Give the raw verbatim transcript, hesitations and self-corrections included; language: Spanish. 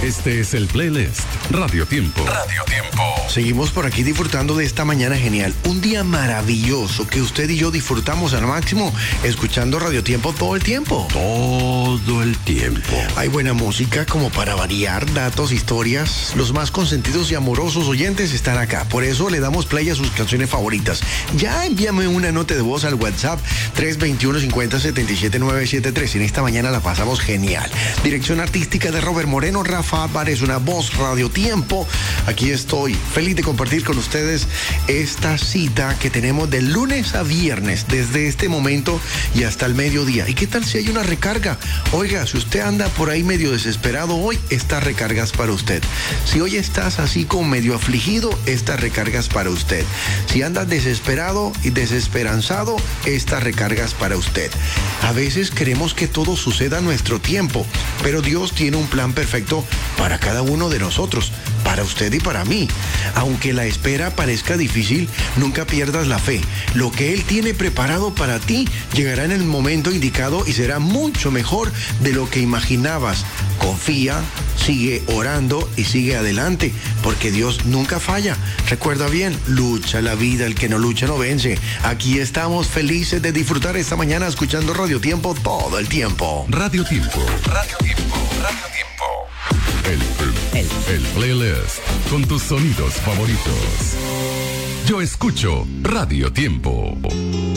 Este es el playlist Radio Tiempo. Radio Tiempo. Seguimos por aquí disfrutando de esta mañana genial. Un día maravilloso que usted y yo disfrutamos al máximo, escuchando Radio Tiempo todo el tiempo. Todo el tiempo. Hay buena música como para variar, datos, historias. Los más consentidos y amorosos oyentes están acá. Por eso le damos play a sus canciones favoritas. Ya envíame una nota de voz al WhatsApp tres dos uno, cinco cero, siete siete nueve siete tres. En esta mañana la pasamos genial. Dirección artística de Robert Moreno, Rafa Álvarez, una voz Radio Tiempo. Aquí estoy, feliz de compartir con ustedes esta cita que tenemos de lunes a viernes, desde este momento y hasta el mediodía. ¿Y qué tal si hay una recarga? Oiga, si usted anda por ahí medio desesperado hoy, estas recargas para usted. Si hoy estás así como medio afligido, estas recargas para usted. Si andas desesperado y desesperanzado, estas recargas para usted. A veces queremos que todo suceda a nuestro tiempo, pero Dios tiene un plan perfecto para cada uno de nosotros, para usted y para mí. Aunque la espera parezca difícil, nunca pierdas la fe. Lo que Él tiene preparado para ti llegará en el momento indicado y será mucho mejor de lo que imaginabas. Confía, sigue orando y sigue adelante, porque Dios nunca falla. Recuerda bien, lucha la vida, el que no lucha no vence. Aquí estamos felices de disfrutar esta mañana escuchando Radio Tiempo todo el tiempo. Radio Tiempo. Radio Tiempo. Radio Tiempo. El, el, el, el playlist con tus sonidos favoritos. Yo escucho Radio Tiempo.